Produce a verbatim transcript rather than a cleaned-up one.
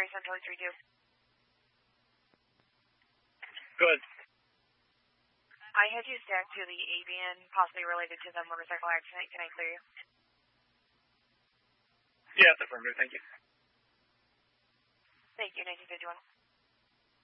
Area seven Charlie three two. Good. I had you stacked to the avian, possibly related to the motorcycle accident. Can I clear you? Yes, affirmative. Thank you. Thank you, nineteen fifty-one.